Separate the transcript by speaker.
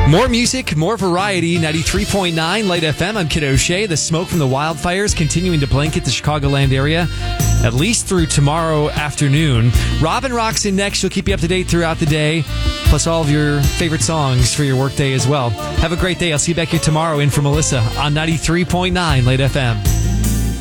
Speaker 1: More music, more variety. 93.9 Light FM. I'm Kid O'Shea. The smoke from the wildfires continuing to blanket the Chicagoland area, at least through tomorrow afternoon. Robin rocks in next. She'll keep you up to date throughout the day, plus all of your favorite songs for your workday as well. Have a great day. I'll see you back here tomorrow in for Melissa on 93.9 Light FM.